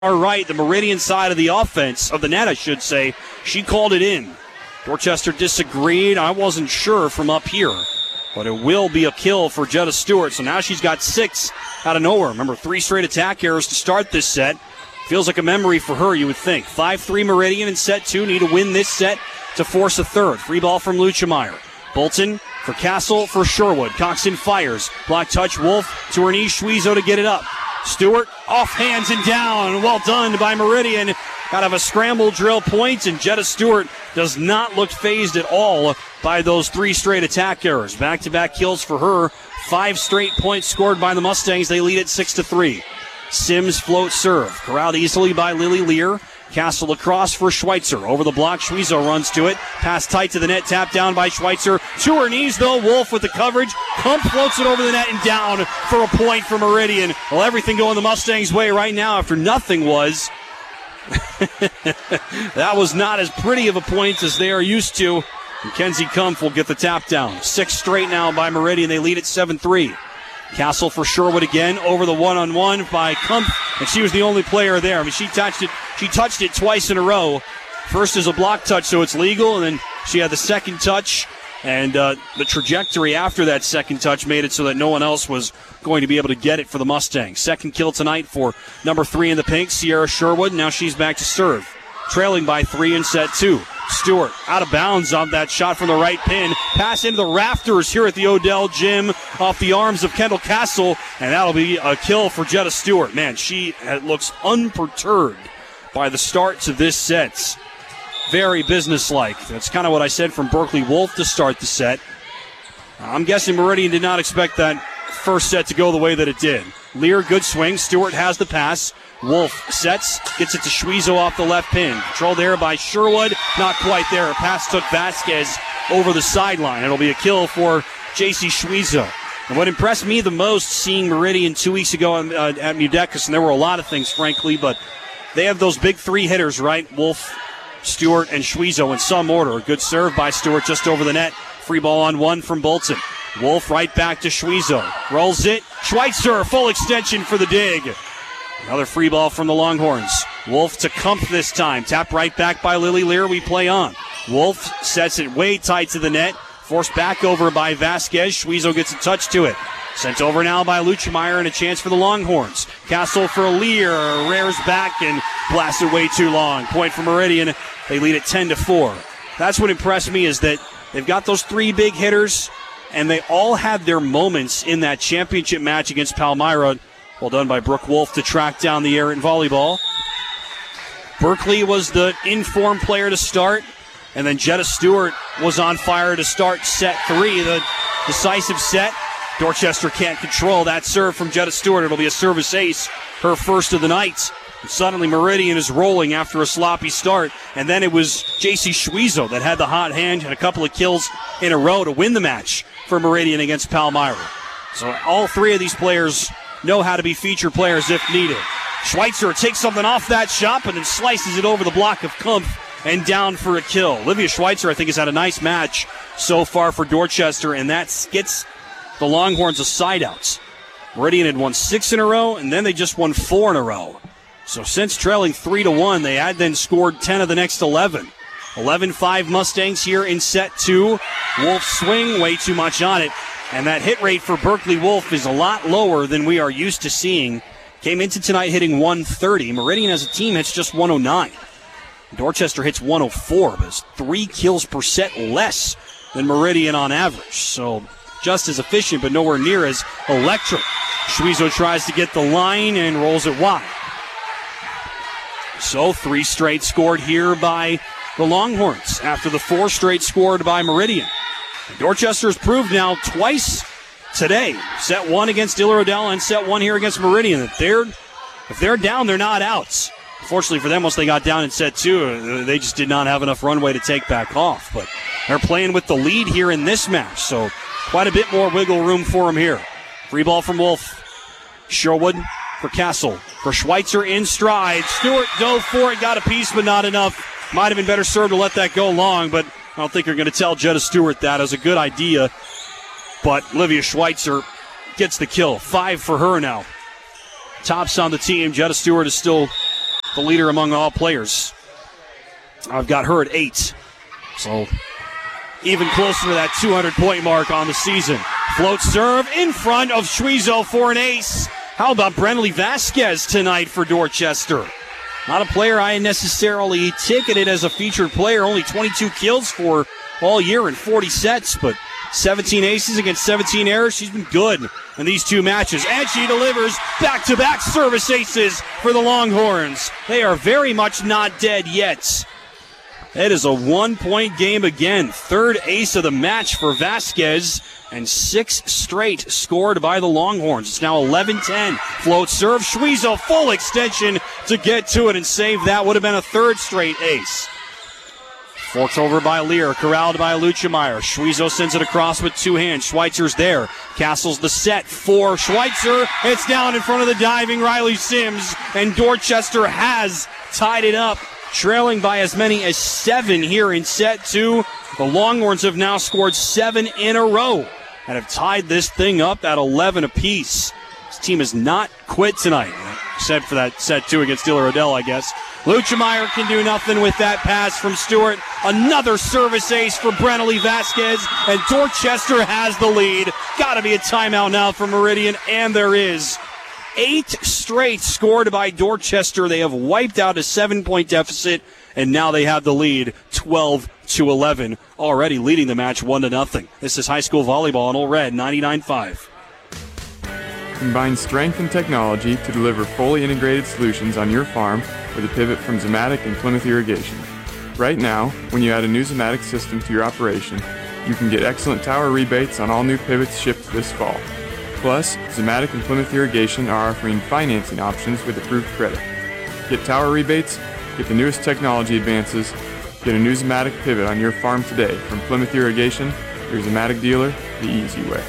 far right, the Meridian side of the offense, of the net, I should say. She called it in. Dorchester disagreed. I wasn't sure from up here, but it will be a kill for Jetta Stewart. So now she's got 6 out of nowhere. Remember, 3 straight attack errors to start this set. Feels like a memory for her, you would think. 5-3 Meridian in set 2. Need to win this set to force a third. Free ball from Luchemeyer. Bolton for Castle for Sherwood. Coxon fires. Block touch. Wolf to her knee. Schwiezo to get it up. Stewart off hands and down. Well done by Meridian. Out of a scramble drill point, and Jetta Stewart does not look phased at all by those 3 straight attack errors. Back-to-back kills for her. 5 straight points scored by the Mustangs. They lead it 6-3. Sims float serve. Corralled easily by Lily Lear. Castle across for Schweitzer. Over the block, Schwiezo runs to it. Pass tight to the net, tapped down by Schweitzer. To her knees, though. Wolf with the coverage. Kump floats it over the net and down for a point for Meridian. Well, everything going the Mustangs' way right now after nothing was. That was not as pretty of a point as they are used to. Mackenzie Kump will get the tap down. 6 straight now by Meridian. They lead at 7-3. Castle for Sherwood again, over the one-on-one by Kump, and she was the only player there. I mean, she touched it twice in a row. First as a block touch, so it's legal, and then she had the second touch, and the trajectory after that second touch made it so that no one else was going to be able to get it for the Mustangs. Second kill tonight for number 3 in the pink, Sierra Sherwood. Now she's back to serve, trailing by 3 in set 2. Stewart out of bounds on that shot from the right pin. Pass into the rafters here at the Odell Gym off the arms of Kendall Castle, and that'll be a kill for Jetta Stewart. Man, she looks unperturbed by the start to this set. Very businesslike. That's kind of what I said from Berkeley Wolf to start the set. I'm guessing Meridian did not expect that first set to go the way that it did. Lear, good swing. Stewart has the pass. Wolf sets, gets it to Schwiezo off the left pin. Controlled there by Sherwood. Not quite there. A pass took Vasquez over the sideline. It'll be a kill for J.C. Schwiezo. And what impressed me the most seeing Meridian 2 weeks ago at Mudecas, and there were a lot of things, frankly, but they have those big 3 hitters, right? Wolf, Stewart, and Schwiezo in some order. A good serve by Stewart just over the net. Free ball on 1 from Bolton. Wolf right back to Schwiezo. Rolls it. Schweitzer, full extension for the dig. Another free ball from the Longhorns. Wolf to Kump this time. Tapped right back by Lily Lear. We play on. Wolf sets it way tight to the net. Forced back over by Vasquez. Schwiezo gets a touch to it. Sent over now by Luchemeyer and a chance for the Longhorns. Castle for Lear. Rears back and blasts it way too long. Point for Meridian. They lead at 10-4. That's what impressed me, is that they've got those 3 big hitters, and they all had their moments in that championship match against Palmyra. Well done by Brooke Wolf to track down the errant volleyball. Berkeley was the informed player to start, and then Jetta Stewart was on fire to start set 3, the decisive set. Dorchester can't control that serve from Jetta Stewart. It'll be a service ace, her first of the night. And suddenly Meridian is rolling after a sloppy start, and then it was J.C. Schwiezo that had the hot hand and a couple of kills in a row to win the match for Meridian against Palmyra. So all 3 of these players know how to be feature players if needed. Schweitzer takes something off that shot and then slices it over the block of Kump and down for a kill. Olivia Schweitzer, I think, has had a nice match so far for Dorchester, and that gets the Longhorns a side outs. Meridian had won 6 in a row, and then they just won 4 in a row. So since trailing 3-1, they had then scored 10 of the next 11. 11-5 Mustangs here in set 2. Wolf swing, way too much on it. And that hit rate for Berkeley Wolf is a lot lower than we are used to seeing. Came into tonight hitting 130. Meridian as a team hits just 109. Dorchester hits 104, but it's 3 kills per set less than Meridian on average. So just as efficient, but nowhere near as electric. Schwiezo tries to get the line and rolls it wide. So 3 straight scored here by the Longhorns after the 4 straight scored by Meridian. Dorchester has proved now twice today, set 1 against Diller Odell and set 1 here against Meridian, that if they're down, they're not out. Fortunately for them, once they got down in set 2, they just did not have enough runway to take back off. But they're playing with the lead here in this match, so quite a bit more wiggle room for them here. Free ball from Wolf. Sherwood for Castle. For Schweitzer in stride. Stewart dove for it, got a piece, but not enough. Might have been better served to let that go long, but I don't think you're going to tell Jetta Stewart that. It was a good idea, but Olivia Schweitzer gets the kill. 5 for her now. Tops on the team. Jetta Stewart is still the leader among all players. I've got her at 8. So even closer to that 200-point mark on the season. Float serve in front of Schwezo for an ace. How about Brentley Vasquez tonight for Dorchester? Not a player I necessarily ticketed as a featured player. Only 22 kills for all year in 40 sets, but 17 aces against 17 errors. She's been good in these two matches. And she delivers back-to-back service aces for the Longhorns. They are very much not dead yet. It is a 1-point game again. Third ace of the match for Vasquez, and 6 straight scored by the Longhorns. It's now 11-10. Float serve. Schwezo, full extension to get to it and save that. Would have been a third straight ace. Forked over by Lear, corralled by Luchemeyer. Schwezo sends it across with 2 hands. Schweitzer's there. Castles the set for Schweitzer. It's down in front of the diving Riley Sims, and Dorchester has tied it up, trailing by as many as 7 here in set 2. The Longhorns have now scored 7 in a row and have tied this thing up at 11 apiece. This team has not quit tonight, except for that set 2 against Diller Odell, I guess. Luchemeyer can do nothing with that pass from Stewart. Another service ace for Brentley Vasquez, and Dorchester has the lead. Got to be a timeout now for Meridian, and there is. 8 straight scored by Dorchester. They have wiped out a 7-point deficit, and now they have the lead 12-11, already leading the match 1-0. This is high school volleyball on Ole Red 99.5. Combine strength and technology to deliver fully integrated solutions on your farm with a pivot from Zematic and Plymouth Irrigation. Right now, when you add a new Zematic system to your operation, you can get excellent tower rebates on all new pivots shipped this fall. Plus, Zematic and Plymouth Irrigation are offering financing options with approved credit. Get tower rebates, get the newest technology advances, get a new Zematic pivot on your farm today from Plymouth Irrigation, your Zematic dealer, the easy way.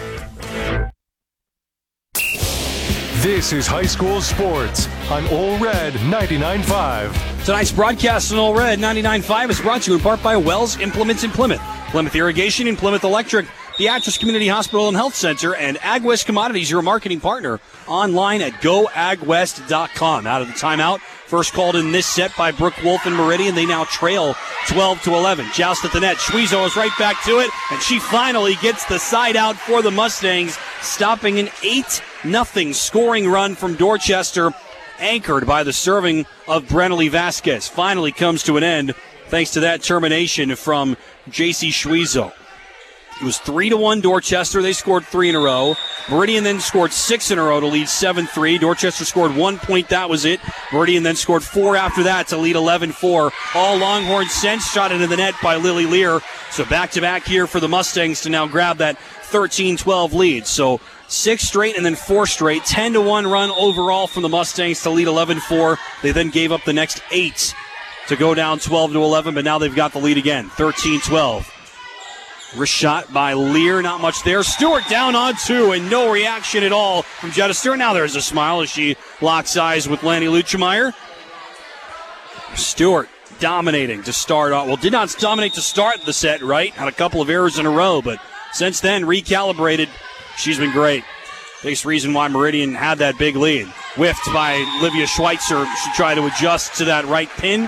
This is high school sports on Ole Red 99.5. Tonight's broadcast on Ole Red 99.5 is brought to you in part by Wells Implements in Plymouth, Plymouth Irrigation and Plymouth Electric, Beatrice Community Hospital and Health Center, and AgWest Commodities, your marketing partner, online at goagwest.com. Out of the timeout, first called in this set by Brooke Wolf and Meridian. They now trail 12-11. Joust at the net. Schwezo is right back to it, and she finally gets the side out for the Mustangs, stopping an 8-0 scoring run from Dorchester, anchored by the serving of Brentley Vasquez. Finally comes to an end thanks to that termination from J.C. Schwezo. It was 3-1 Dorchester. They scored 3 in a row. Meridian then scored 6 in a row to lead 7-3. Dorchester scored 1 point. That was it. Meridian then scored 4 after that to lead 11-4. All Longhorn since shot into the net by Lily Lear. So back-to-back here for the Mustangs to now grab that 13-12 lead. So 6 straight and then 4 straight. 10-1 run overall from the Mustangs to lead 11-4. They then gave up the next 8 to go down 12-11, but now they've got the lead again, 13-12. Wrist shot by Lear, not much there. Stewart down on 2, and no reaction at all from Jetta Stewart. Now there's a smile as she locks eyes with Lanny Luchemeyer. Stewart dominating to start off. Well, did not dominate to start the set, right? Had a couple of errors in a row, but since then, recalibrated. She's been great. Biggest reason why Meridian had that big lead. Whiffed by Livia Schweitzer. She tried to adjust to that right pin.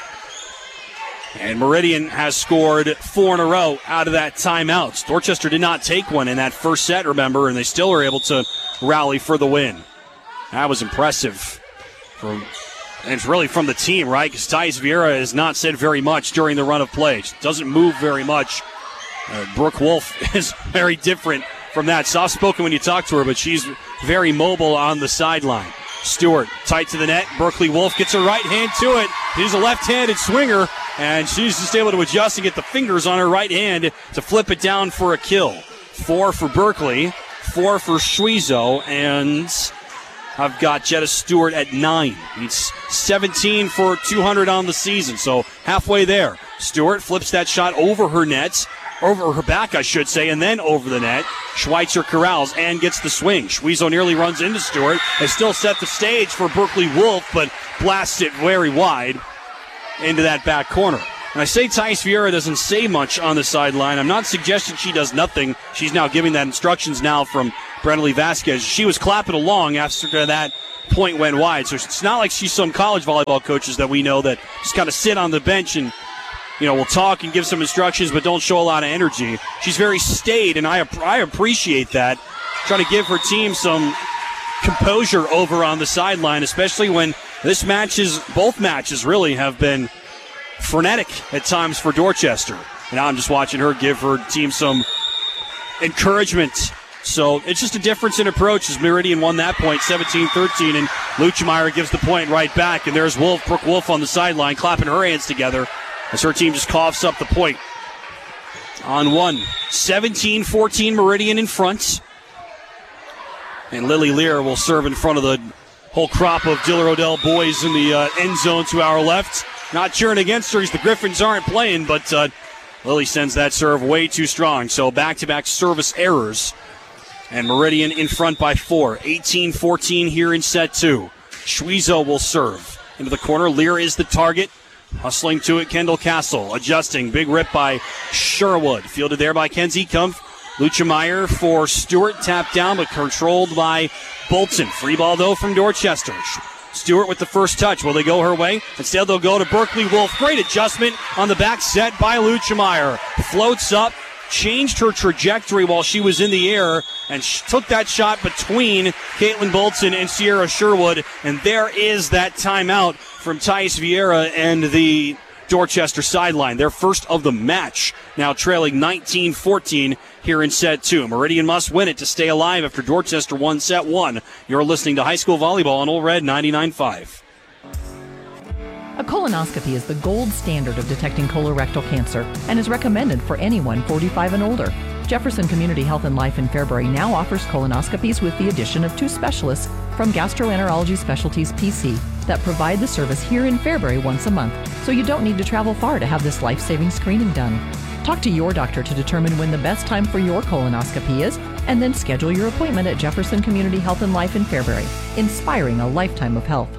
And Meridian has scored 4 in a row out of that timeout. Dorchester did not take one in that first set, remember, and they still were able to rally for the win. That was impressive. And it's really from the team, right? Because Thais Vieira has not said very much during the run of play. She doesn't move very much. Brooke Wolf is very different from that. Soft-spoken when you talk to her, but she's very mobile on the sideline. Stewart tight to the net. Berkeley Wolf gets her right hand to it. She's a left-handed swinger, and she's just able to adjust and get the fingers on her right hand to flip it down for a kill. 4 for Berkeley, 4 for Schwezo, and I've got Jetta Stewart at 9. It's 17 for 200 on the season, so halfway there. Stewart flips that shot over her net, over her back, I should say, and then over the net. Schweitzer corrals and gets the swing. Schwezo nearly runs into Stewart. They still set the stage for Berkeley Wolf, but blasts it very wide into that back corner. And I say Thais Vieira doesn't say much on the sideline. I'm not suggesting she does nothing. She's now giving that instructions now from Brentley Vasquez. She was clapping along after that point went wide. So it's not like she's some college volleyball coaches that we know that just kind of sit on the bench and, will talk and give some instructions but don't show a lot of energy. She's very staid, and I appreciate that. Trying to give her team some composure over on the sideline, especially when both matches really have been frenetic at times for Dorchester. And now I'm just watching her give her team some encouragement. So it's just a difference in approach as Meridian won that point 17-13, and Luchemeyer gives the point right back. And there's Brooke Wolf on the sideline clapping her hands together as her team just coughs up the point. On one, 17-14 Meridian in front. And Lily Lear will serve in front of the whole crop of Diller Odell boys in the end zone to our left. Not cheering against her as the Griffins aren't playing, but Lily sends that serve way too strong. So back-to-back service errors. And Meridian in front by 4. 18-14 here in set 2. Schwiezo will serve into the corner. Lear is the target. Hustling to it, Kendall Castle. Adjusting. Big rip by Sherwood. Fielded there by Kenzie Kumpf. Luchemeyer for Stewart. Tapped down, but controlled by Bolton. Free ball, though, from Dorchester. Stewart with the first touch. Will they go her way? Instead, they'll go to Berkeley Wolf. Great adjustment on the back set by Luchemeyer. Floats up. Changed her trajectory while she was in the air and took that shot between Caitlin Bolton and Sierra Sherwood. And there is that timeout from Thais Vieira and the Dorchester sideline. Their first of the match, now trailing 19-14 here in set 2. Meridian must win it to stay alive after Dorchester won set 1. You're listening to High School Volleyball on Ole Red 99.5. A colonoscopy is the gold standard of detecting colorectal cancer and is recommended for anyone 45 and older. Jefferson Community Health and Life in Fairbury now offers colonoscopies with the addition of 2 specialists from Gastroenterology Specialties PC that provide the service here in Fairbury once a month, so you don't need to travel far to have this life-saving screening done. Talk to your doctor to determine when the best time for your colonoscopy is, and then schedule your appointment at Jefferson Community Health and Life in Fairbury, inspiring a lifetime of health.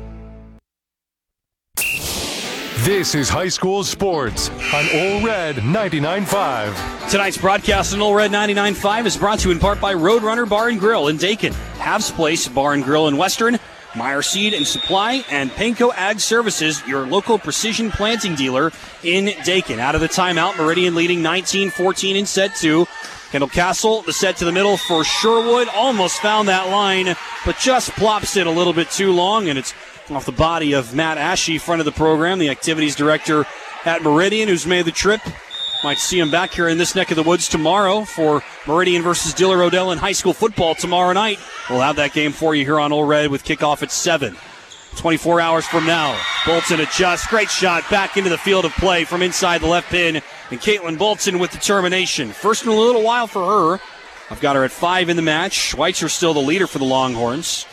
This is High School Sports on Ole Red 99.5. Tonight's broadcast on Ole Red 99.5 is brought to you in part by Roadrunner Bar and Grill in Dakin, Habs Place Bar and Grill in Western, Meyer Seed and Supply, and Panko Ag Services, your local precision planting dealer in Dakin. Out of the timeout, Meridian leading 19-14 in set 2. Kendall Castle, the set to the middle for Sherwood. Almost found that line, but just plops it a little bit too long, and it's off the body of Matt Ashe, front of the program, the activities director at Meridian, who's made the trip. Might see him back here in this neck of the woods tomorrow for Meridian versus Diller Odell in high school football tomorrow night. We'll have that game for you here on Ole Red with kickoff at 7. 24 hours from now, Bolton adjusts. Great shot back into the field of play from inside the left pin. And Caitlin Bolton with determination. First in a little while for her. I've got her at 5 in the match. Schweitzer still the leader for the Longhorns.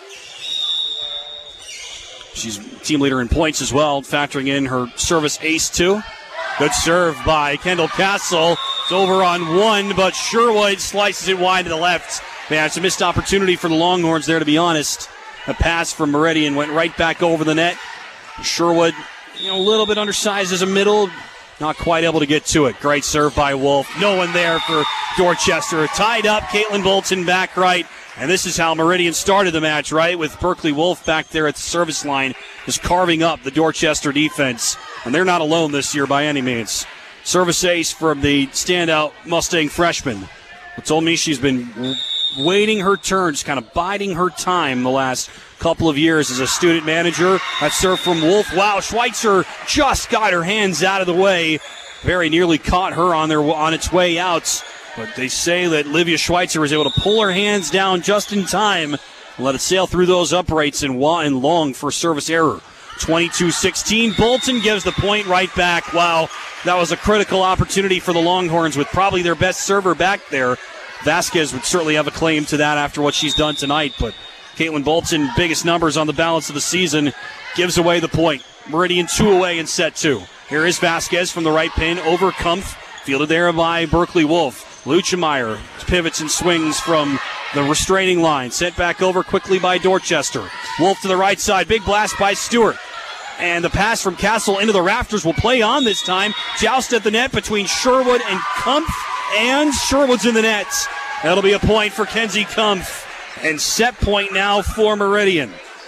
She's team leader in points as well, factoring in her service ace too. Good serve by Kendall Castle. It's over on 1, but Sherwood slices it wide to the left. Man, it's a missed opportunity for the Longhorns there, to be honest. A pass from Meridian went right back over the net. Sherwood, a little bit undersized as a middle. Not quite able to get to it. Great serve by Wolf. No one there for Dorchester. Tied up, Caitlin Bolton back right. And this is how Meridian started the match, right? With Berkeley Wolf back there at the service line, just carving up the Dorchester defense. And they're not alone this year by any means. Service ace from the standout Mustang freshman, who told me she's been waiting her turn, just kind of biding her time the last couple of years as a student manager. That serve from Wolf. Wow, Schweitzer just got her hands out of the way. Very nearly caught her on its way out. But they say that Livia Schweitzer was able to pull her hands down just in time and let it sail through those uprights and long for service error. 22-16. Bolton gives the point right back. Wow, that was a critical opportunity for the Longhorns with probably their best server back there. Vasquez would certainly have a claim to that after what she's done tonight, but Caitlin Bolton, biggest numbers on the balance of the season, gives away the point. Meridian 2 away in set 2. Here is Vasquez from the right pin over Kumpf, fielded there by Berkeley Wolf. Luchemeyer pivots and swings from the restraining line. Sent back over quickly by Dorchester. Wolf to the right side. Big blast by Stewart. And the pass from Castle into the rafters will play on this time. Joust at the net between Sherwood and Kumpf. And Sherwood's in the net. That'll be a point for Kenzie Kumpf. And set point now for Meridian.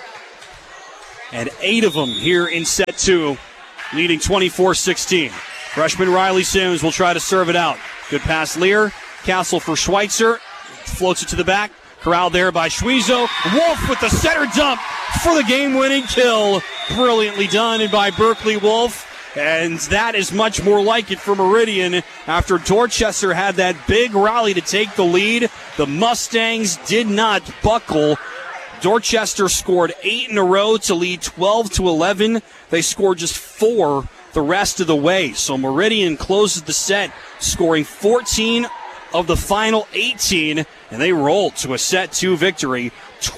And 8 of them here in set 2, leading 24-16. Freshman Riley Sims will try to serve it out. Good pass, Lear. Castle for Schweitzer. Floats it to the back. Corralled there by Schweitzer. Wolf with the center dump for the game-winning kill. Brilliantly done by Berkeley Wolf. And that is much more like it for Meridian. After Dorchester had that big rally to take the lead, the Mustangs did not buckle. Dorchester scored 8 in a row to lead 12-11. They scored just 4 the rest of the way. So Meridian closes the set, scoring 14 of the final 18, and they rolled to a set 2 victory,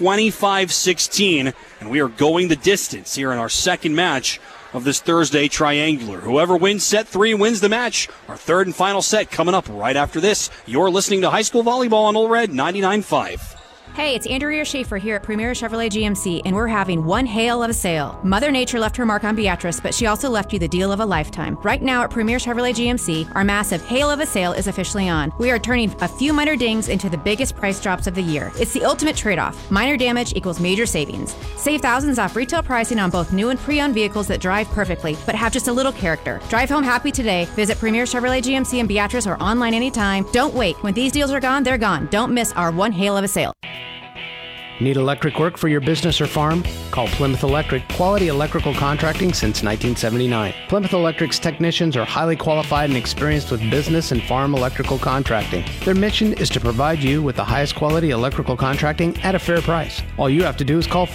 25-16. And we are going the distance here in our second match of this Thursday triangular. Whoever wins set 3 wins the match. Our third and final set coming up right after this. You're listening to High School Volleyball on Ole Red 99.5. Hey, it's Andrea Schaefer here at Premier Chevrolet GMC, and we're having one hail of a sale. Mother Nature left her mark on Beatrice, but she also left you the deal of a lifetime. Right now at Premier Chevrolet GMC, our massive hail of a sale is officially on. We are turning a few minor dings into the biggest price drops of the year. It's the ultimate trade-off. Minor damage equals major savings. Save thousands off retail pricing on both new and pre-owned vehicles that drive perfectly, but have just a little character. Drive home happy today. Visit Premier Chevrolet GMC in Beatrice or online anytime. Don't wait. When these deals are gone, they're gone. Don't miss our one hail of a sale. Need electric work for your business or farm? Call Plymouth Electric, quality electrical contracting since 1979. Plymouth Electric's technicians are highly qualified and experienced with business and farm electrical contracting. Their mission is to provide you with the highest quality electrical contracting at a fair price. All you have to do is call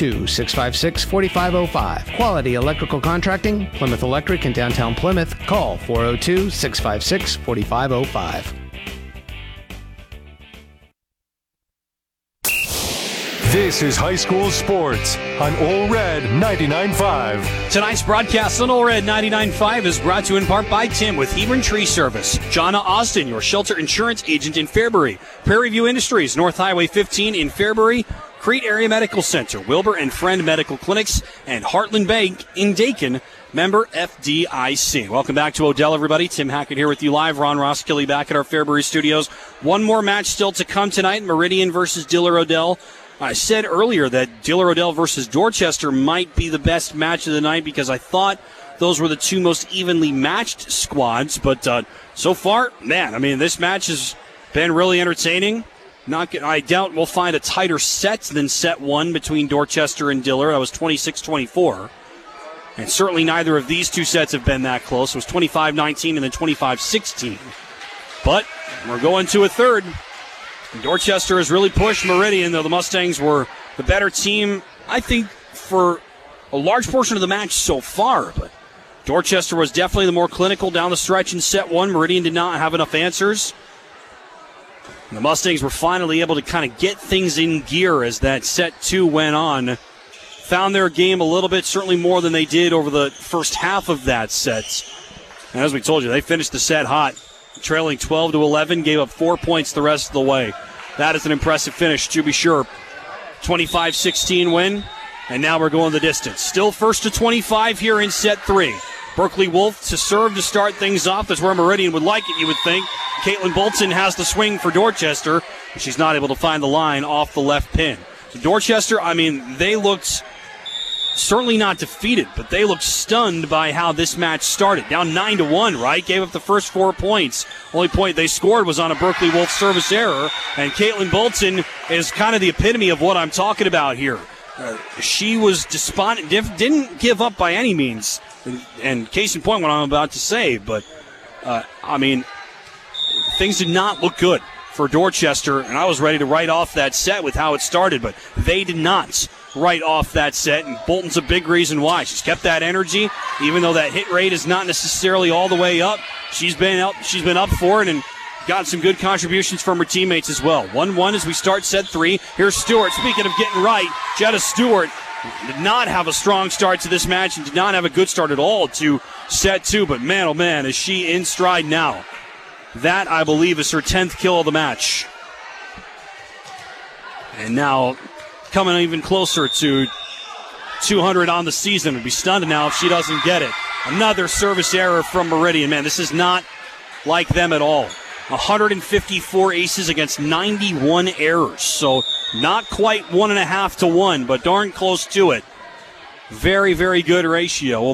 402-656-4505. Quality electrical contracting, Plymouth Electric in downtown Plymouth. Call 402-656-4505. This is High School Sports on Ole Red 99.5. Tonight's broadcast on Ole Red 99.5 is brought to you in part by Tim with Hebron Tree Service, Jonna Austin, your shelter insurance agent in Fairbury, Prairie View Industries, North Highway 15 in Fairbury, Crete Area Medical Center, Wilbur and Friend Medical Clinics, and Heartland Bank in Dakin, member FDIC. Welcome back to Odell, everybody. Tim Hackett here with you live. Ron Roskilly back at our Fairbury studios. One more match still to come tonight, Meridian versus Diller Odell. I said earlier that Diller Odell versus Dorchester might be the best match of the night because I thought those were the two most evenly matched squads. But so far, man, I mean, this match has been really entertaining. I doubt we'll find a tighter set than set 1 between Dorchester and Diller. That was 26-24. And certainly neither of these two sets have been that close. It was 25-19 and then 25-16. But we're going to a third. Dorchester has really pushed Meridian, though the Mustangs were the better team, I think, for a large portion of the match so far. But Dorchester was definitely the more clinical down the stretch in set 1. Meridian did not have enough answers. And the Mustangs were finally able to kind of get things in gear as that set 2 went on. Found their game a little bit, certainly more than they did over the first half of that set. And as we told you, they finished the set hot. Trailing 12-11, gave up 4 points the rest of the way. That is an impressive finish, to be sure. 25-16 win, and now we're going the distance. Still first to 25 here in set 3. Berkeley Wolf to serve to start things off. That's where Meridian would like it, you would think. Caitlin Bolton has the swing for Dorchester. She's not able to find the line off the left pin. So Dorchester, I mean, they looked certainly not defeated, but they looked stunned by how this match started. Down 9-1, right? Gave up the first 4 points. Only point they scored was on a Berkeley Wolf service error. And Caitlin Bolton is kind of the epitome of what I'm talking about here. She was despondent, didn't give up by any means. And case in point, what I'm about to say. But, I mean, things did not look good for Dorchester. And I was ready to write off that set with how it started, but they did not right off that set, and Bolton's a big reason why. She's kept that energy, even though that hit rate is not necessarily all the way up. She's been up for it and got some good contributions from her teammates as well. 1-1 as we start set 3. Here's Stewart. Speaking of getting right, Jetta Stewart did not have a strong start to this match and did not have a good start at all to set 2, but man, oh man, is she in stride now. That, I believe, is her 10th kill of the match. And now coming even closer to 200 on the season. Would be stunned now if she doesn't get it. Another service error from Meridian. Man, this is not like them at all. 154 aces against 91 errors. So not quite 1.5 to 1, but darn close to it. Very, very good ratio.